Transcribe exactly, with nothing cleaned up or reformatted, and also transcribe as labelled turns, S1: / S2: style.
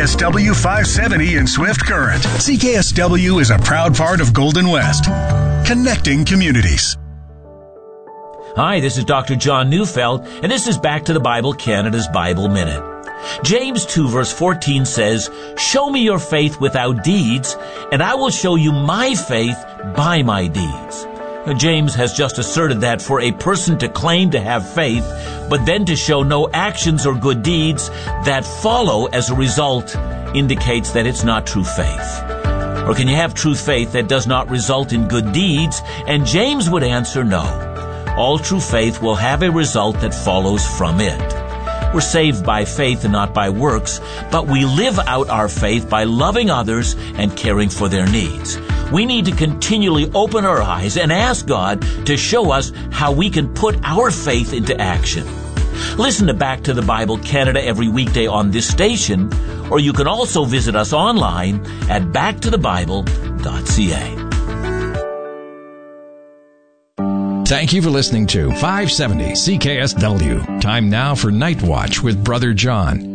S1: S W five seventy in Swift Current. C K S W is a proud part of Golden West, connecting communities.
S2: Hi, this is Doctor John Neufeld, and this is Back to the Bible, Canada's Bible Minute. James two verse fourteen says, "Show me your faith without deeds, and I will show you my faith by my deeds." Now, James has just asserted that for a person to claim to have faith, but then to show no actions or good deeds that follow as a result, indicates that it's not true faith. Or can you have true faith that does not result in good deeds? And James would answer no. All true faith will have a result that follows from it. We're saved by faith and not by works, but we live out our faith by loving others and caring for their needs. We need to continually open our eyes and ask God to show us how we can put our faith into action. Listen to Back to the Bible Canada every weekday on this station, or you can also visit us online at back to the bible dot c a.
S3: Thank you for listening to five seventy C K S W. Time now for Night Watch with Brother John.